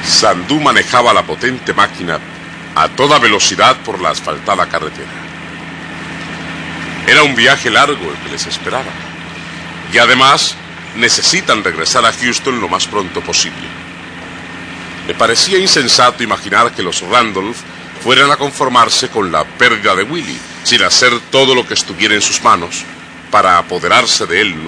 Sandú manejaba la potente máquina a toda velocidad por la asfaltada carretera. Era un viaje largo el que les esperaba. Y además, necesitan regresar a Houston lo más pronto posible. Le parecía insensato imaginar que los Randolph fueran a conformarse con la pérdida de Willie, sin hacer todo lo que estuviera en sus manos para apoderarse de él